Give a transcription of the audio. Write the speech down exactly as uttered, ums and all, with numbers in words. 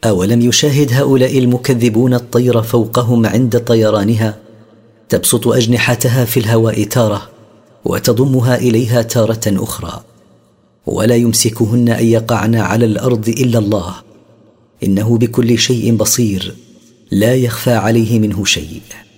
أولم يشاهد هؤلاء المكذبون الطير فوقهم عند طيرانها تبسط أجنحتها في الهواء تارة وتضمها إليها تارة أخرى، ولا يمسكهن أن يقعن على الأرض إلا الله، إنه بكل شيء بصير لا يخفى عليه منه شيء.